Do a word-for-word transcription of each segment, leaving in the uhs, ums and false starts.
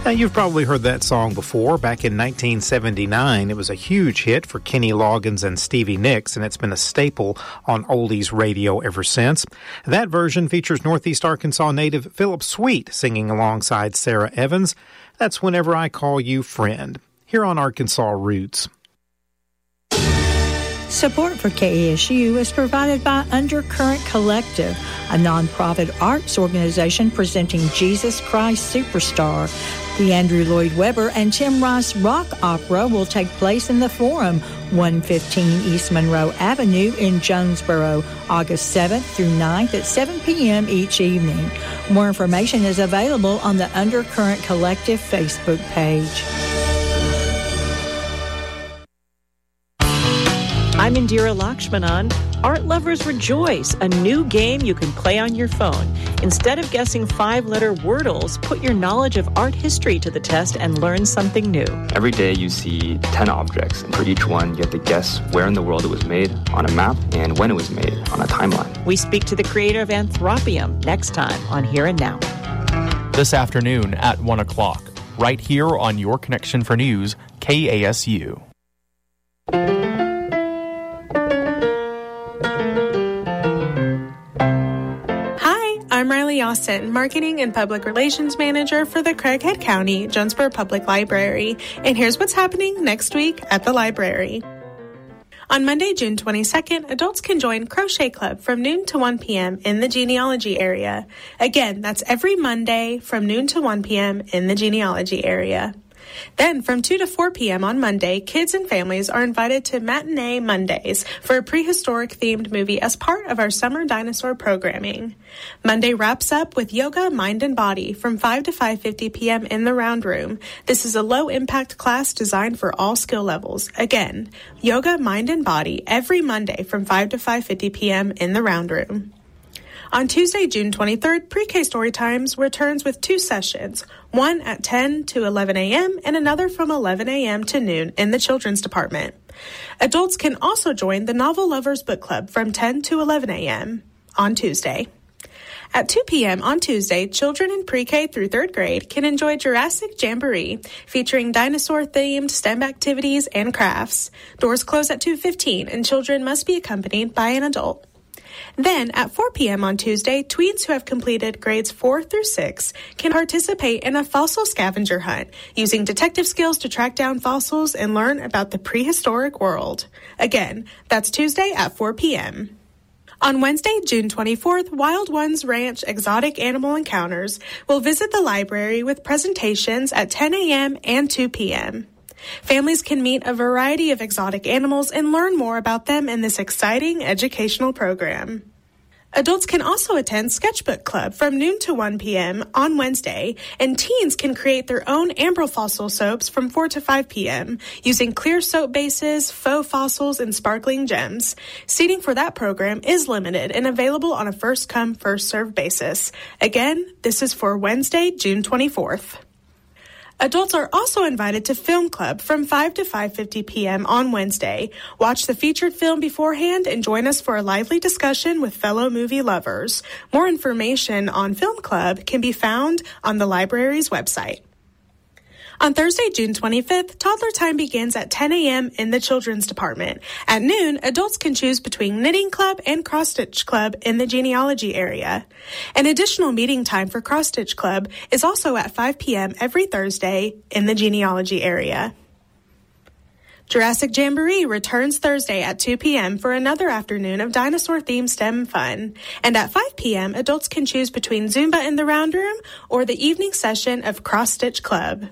Now, you've probably heard that song before. Back in nineteen seventy-nine, it was a huge hit for Kenny Loggins and Stevie Nicks, and it's been a staple on oldies radio ever since. That version features Northeast Arkansas native Philip Sweet singing alongside Sarah Evans. That's Whenever I Call You Friend, here on Arkansas Roots. Support for K A S U is provided by Undercurrent Collective, a nonprofit arts organization presenting Jesus Christ Superstar. The Andrew Lloyd Webber and Tim Rice Rock Opera will take place in the Forum, one fifteen East Monroe Avenue in Jonesboro, August seventh through ninth at seven p.m. each evening. More information is available on the Undercurrent Collective Facebook page. I'm Indira Lakshmanan. Art lovers rejoice, a new game you can play on your phone. Instead of guessing five-letter wordles, put your knowledge of art history to the test and learn something new. Every day you see ten objects, and for each one you have to guess where in the world it was made on a map and when it was made on a timeline. We speak to the creator of Anthropium next time on Here and Now. This afternoon at one o'clock, right here on Your Connection for News, K A S U. I'm Riley Austin, Marketing and Public Relations Manager for the Craighead County Jonesboro Public Library, and here's what's happening next week at the library. On Monday, June twenty-second, adults can join Crochet Club from noon to one p.m. in the genealogy area. Again, that's every Monday from noon to one p.m. in the genealogy area. Then, from two to four p.m. on Monday, kids and families are invited to Matinee Mondays for a prehistoric-themed movie as part of our summer dinosaur programming. Monday wraps up with Yoga, Mind and Body from five to five fifty p.m. in the Round Room. This is a low-impact class designed for all skill levels. Again, Yoga, Mind and Body every Monday from five to five fifty p.m. in the Round Room. On Tuesday, June twenty-third, Pre-K Story Times returns with two sessions, one at ten to eleven a.m. and another from eleven a.m. to noon in the Children's Department. Adults can also join the Novel Lovers Book Club from ten to eleven a.m. on Tuesday. At two p.m. on Tuesday, children in pre-K through third grade can enjoy Jurassic Jamboree, featuring dinosaur-themed STEM activities and crafts. Doors close at two fifteen, and children must be accompanied by an adult. Then, at four p.m. on Tuesday, tweens who have completed grades four through six can participate in a fossil scavenger hunt, using detective skills to track down fossils and learn about the prehistoric world. Again, that's Tuesday at four p.m. On Wednesday, June twenty-fourth, Wild Ones Ranch Exotic Animal Encounters will visit the library with presentations at ten a.m. and two p.m. Families can meet a variety of exotic animals and learn more about them in this exciting educational program. Adults can also attend Sketchbook Club from noon to one p.m. on Wednesday, and teens can create their own amber fossil soaps from four to five p.m. using clear soap bases, faux fossils, and sparkling gems. Seating for that program is limited and available on a first-come, first-served basis. Again, this is for Wednesday, June twenty-fourth. Adults are also invited to Film Club from five to five fifty p.m. on Wednesday. Watch the featured film beforehand and join us for a lively discussion with fellow movie lovers. More information on Film Club can be found on the library's website. On Thursday, June twenty-fifth, toddler time begins at ten a.m. in the Children's Department. At noon, adults can choose between Knitting Club and Cross Stitch Club in the genealogy area. An additional meeting time for Cross Stitch Club is also at five p.m. every Thursday in the genealogy area. Jurassic Jamboree returns Thursday at two p.m. for another afternoon of dinosaur-themed STEM fun. And at five p.m., adults can choose between Zumba in the Round Room or the evening session of Cross Stitch Club.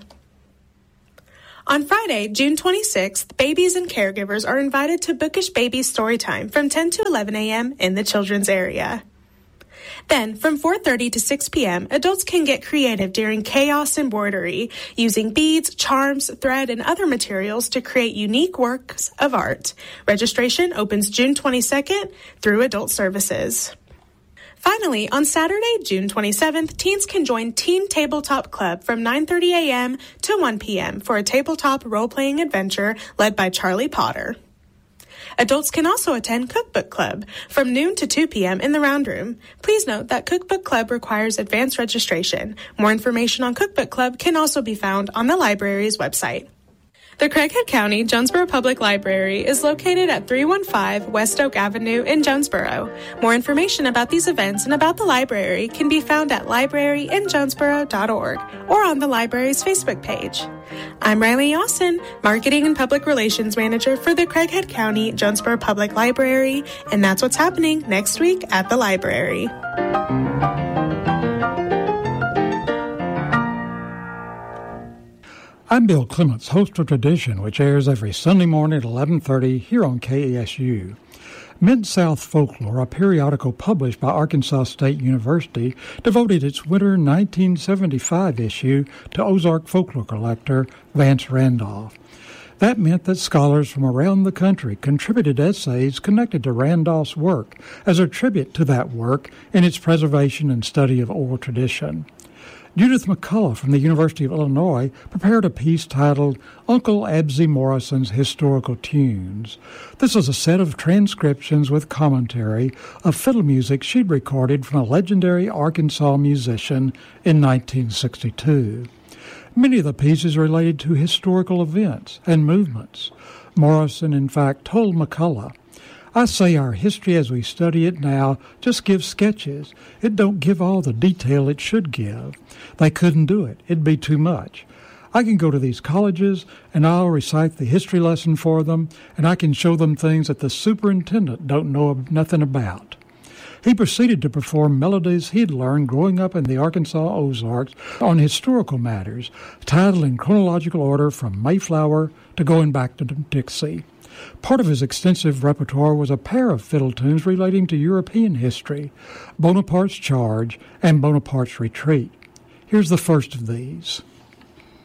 On Friday, June twenty-sixth, babies and caregivers are invited to Bookish Baby Storytime from ten to eleven a.m. in the children's area. Then, from four thirty to six p.m., adults can get creative during Chaos Embroidery, using beads, charms, thread, and other materials to create unique works of art. Registration opens June twenty-second through Adult Services. Finally, on Saturday, June twenty-seventh, teens can join Teen Tabletop Club from nine thirty a.m. to one p.m. for a tabletop role-playing adventure led by Charlie Potter. Adults can also attend Cookbook Club from noon to two p.m. in the Round Room. Please note that Cookbook Club requires advanced registration. More information on Cookbook Club can also be found on the library's website. The Craighead County Jonesboro Public Library is located at three one five West Oak Avenue in Jonesboro. More information about these events and about the library can be found at library in jonesboro dot org or on the library's Facebook page. I'm Riley Austin, Marketing and Public Relations Manager for the Craighead County Jonesboro Public Library, and that's what's happening next week at the library. I'm Bill Clements, host of Tradition, which airs every Sunday morning at eleven thirty here on K A S U. Mid-South Folklore, a periodical published by Arkansas State University, devoted its winter nineteen seventy-five issue to Ozark folklore collector Vance Randolph. That meant that scholars from around the country contributed essays connected to Randolph's work as a tribute to that work in its preservation and study of oral tradition. Judith McCullough from the University of Illinois prepared a piece titled Uncle Absy Morrison's Historical Tunes. This is a set of transcriptions with commentary of fiddle music she'd recorded from a legendary Arkansas musician in nineteen sixty-two. Many of the pieces related to historical events and movements. Morrison, in fact, told McCullough, "I say our history as we study it now just gives sketches. It don't give all the detail it should give. They couldn't do it. It'd be too much. I can go to these colleges, and I'll recite the history lesson for them, and I can show them things that the superintendent don't know nothing about." He proceeded to perform melodies he'd learned growing up in the Arkansas Ozarks on historical matters, titled in chronological order from Mayflower to going back to Dixie. Part of his extensive repertoire was a pair of fiddle tunes relating to European history, Bonaparte's Charge and Bonaparte's Retreat. Here's the first of these.